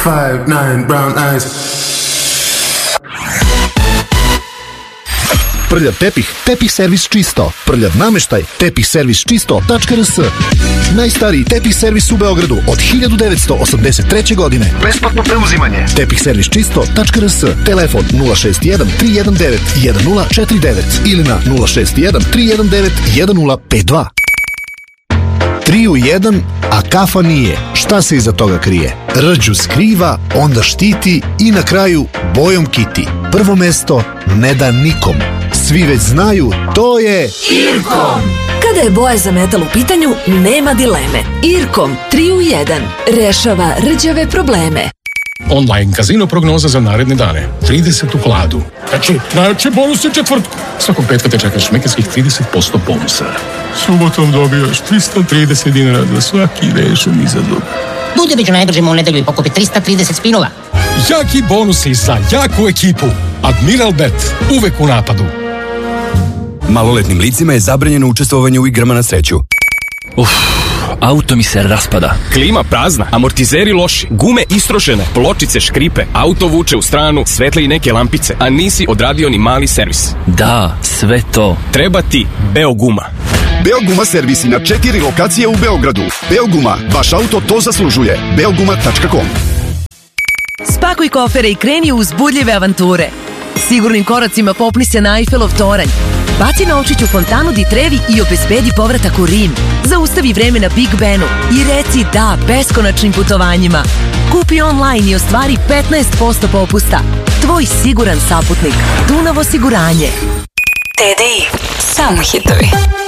5'9" brown eyes. Prljav tepih, tepih servis čisto. Prljav nameštaj, tepihservisčisto.rs. Najstariji tepih servis u Beogradu od 1983. godine. Besplatno preuzimanje. Tepihservisčisto.rs. Telefon 061 319 1049 ili na 061 319 1052. 3 u 1, a kafa nije. Šta se iza toga krije? Rđu skriva, onda štiti i na kraju bojom kiti. Prvo mesto ne da nikom. Svi već znaju, to je Irkom. Kada je boja za metal u pitanju, nema dileme. Irkom 3 u 1 rešava rđave probleme. Online kazino prognoza za naredne dane. 30 u hladu. Znači, najjači bonus je četvrtku. Svakog petka te čekaš šmekerskih 30% bonusa. Subotom dobijaš 330 dinara za svaki rešen izazov. Duđeviću najdržimo u nedelju i pokupi 330 spinova. Jaki bonusi za jaku ekipu. Admiral Bet. Uvek u napadu. Maloletnim licima je zabranjeno učestvovanje u igrama na sreću. Auto mi se raspada. Klima prazna, amortizeri loši, gume istrošene, pločice škripe, auto vuče u stranu, svetle i neke lampice, a nisi odradio ni mali servis. Da, sve to. Treba ti Beoguma. Beoguma servisi na 4 lokacije u Beogradu. Beoguma, vaš auto to zaslužuje. Beoguma.com. Spakuj kofere i kreni u uzbudljive avanture. Sigurnim koracima popni se na Eiffelov toranj. Baci novčić u fontanu Di Trevi i obezbedi povratak u Rim. Zaustavi vreme na Big Benu i reci da beskonačnim putovanjima. Kupi online i ostvari 15% popusta. Tvoj siguran saputnik. Dunav osiguranje. TDI. Samo hitovi.